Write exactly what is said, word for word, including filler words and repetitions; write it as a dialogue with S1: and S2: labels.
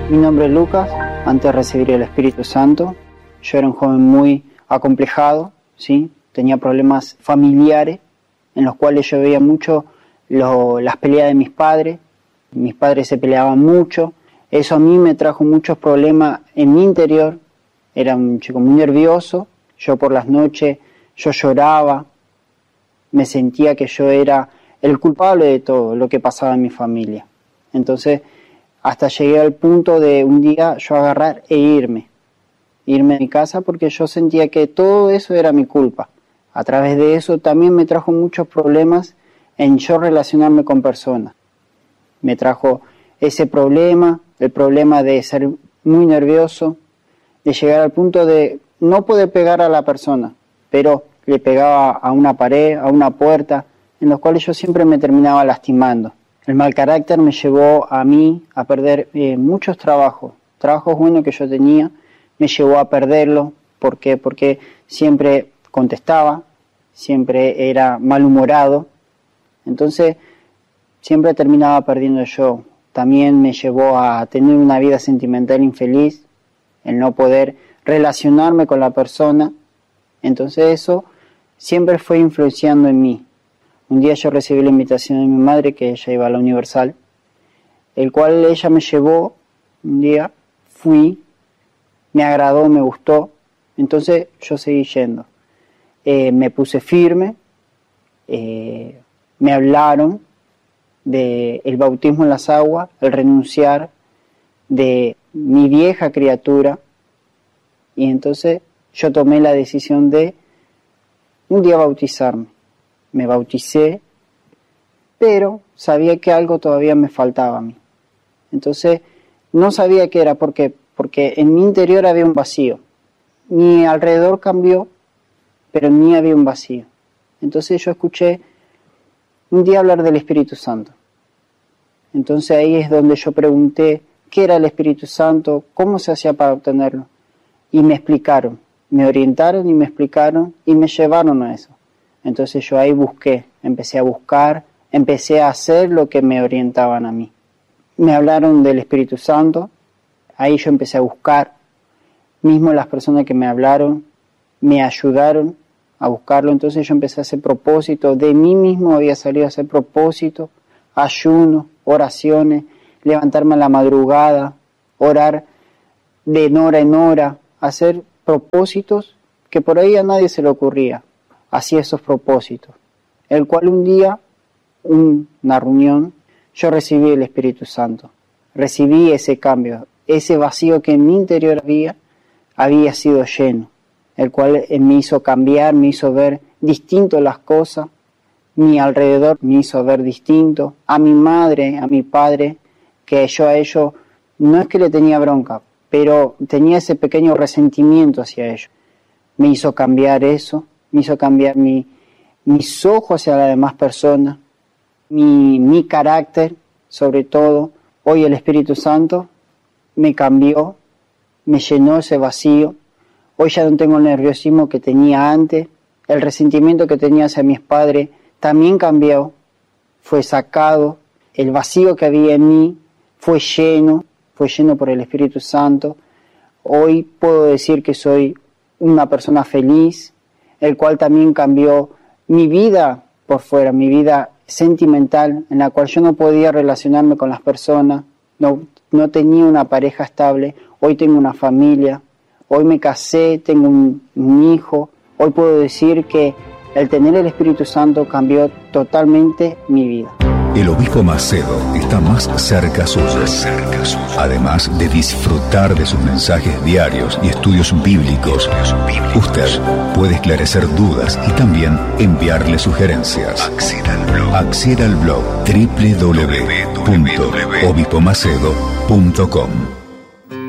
S1: Mi nombre es Lucas. Antes de recibir el Espíritu Santo, yo era un joven muy acomplejado, ¿sí? Tenía problemas familiares en los cuales yo veía mucho lo, las peleas de mis padres. Mis padres se peleaban mucho. Eso a mí me trajo muchos problemas en mi interior. Era un chico muy nervioso. Yo por las noches, yo lloraba. Me sentía que yo era el culpable de todo lo que pasaba en mi familia. Entonces, hasta llegué al punto de un día yo agarrar e irme. Irme a mi casa porque yo sentía que todo eso era mi culpa. A través de eso también me trajo muchos problemas en yo relacionarme con personas. Me trajo ese problema, el problema de ser muy nervioso, de llegar al punto de no poder pegar a la persona, pero le pegaba a una pared, a una puerta, en los cuales yo siempre me terminaba lastimando. El mal carácter me llevó a mí a perder eh, muchos trabajos, trabajos buenos que yo tenía, me llevó a perderlo. ¿Por qué? Porque siempre contestaba, siempre era malhumorado, entonces siempre terminaba perdiendo yo. También me llevó a tener una vida sentimental infeliz, el no poder relacionarme con la persona, entonces eso siempre fue influenciando en mí. Un día yo recibí la invitación de mi madre, que ella iba a la Universal, el cual ella me llevó, un día fui, me agradó, me gustó, entonces yo seguí yendo. Eh, me puse firme, eh, me hablaron del bautismo en las aguas, el renunciar de mi vieja criatura, y entonces yo tomé la decisión de un día bautizarme. Me bauticé, pero sabía que algo todavía me faltaba a mí. Entonces, no sabía qué era, ¿por qué? Porque en mi interior había un vacío. Mi alrededor cambió, pero en mí había un vacío. Entonces yo escuché un día hablar del Espíritu Santo. Entonces ahí es donde yo pregunté qué era el Espíritu Santo, cómo se hacía para obtenerlo. Y me explicaron, me orientaron y me explicaron y me llevaron a eso. Entonces yo ahí busqué, empecé a buscar, empecé a hacer lo que me orientaban a mí. Me hablaron del Espíritu Santo, ahí yo empecé a buscar. Mismo las personas que me hablaron me ayudaron a buscarlo. Entonces yo empecé a hacer propósitos, de mí mismo había salido a hacer propósitos, ayunos, oraciones, levantarme a la madrugada, orar de hora en hora, hacer propósitos que por ahí a nadie se le ocurría. Hacía esos propósitos, el cual un día, un, una reunión, yo recibí el Espíritu Santo, recibí ese cambio, ese vacío que en mi interior había, había sido lleno, el cual me hizo cambiar, me hizo ver distinto las cosas, mi alrededor me hizo ver distinto, a mi madre, a mi padre, que yo a ellos no es que le tenía bronca, pero tenía ese pequeño resentimiento hacia ellos, me hizo cambiar eso, me hizo cambiar mi, mis ojos hacia las demás personas, mi, mi carácter, sobre todo. Hoy el Espíritu Santo me cambió, me llenó ese vacío. Hoy ya no tengo el nerviosismo que tenía antes, el resentimiento que tenía hacia mis padres también cambió, fue sacado, el vacío que había en mí fue lleno, fue lleno por el Espíritu Santo. Hoy puedo decir que soy una persona feliz, el cual también cambió mi vida por fuera, mi vida sentimental, en la cual yo no podía relacionarme con las personas, no, no tenía una pareja estable. Hoy tengo una familia, hoy me casé, tengo un, un hijo. Hoy puedo decir que el tener el Espíritu Santo cambió totalmente mi vida.
S2: El obispo Macedo está más cerca suyo. Además de disfrutar de sus mensajes diarios y estudios bíblicos, usted puede esclarecer dudas y también enviarle sugerencias. Acceda al blog doble u doble u doble u punto obispo macedo punto com.